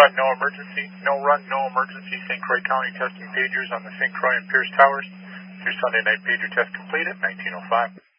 run, no emergency. No run, no emergency. St. Croix County testing pagers on the St. Croix and Pierce Towers. Your Sunday night pager test complete at 19:05.